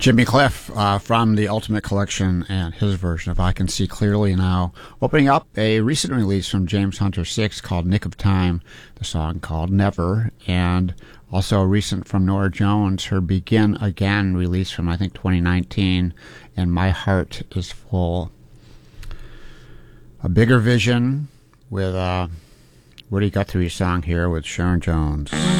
Jimmy Cliff from the Ultimate Collection and his version of I Can See Clearly Now. Opening up a recent release from James Hunter 6 called Nick of Time, the song called Never, and also a recent from Norah Jones, her Begin Again release from I think 2019, and My Heart Is Full. A Bigger Vision with Woody Guthrie song here with Sharon Jones.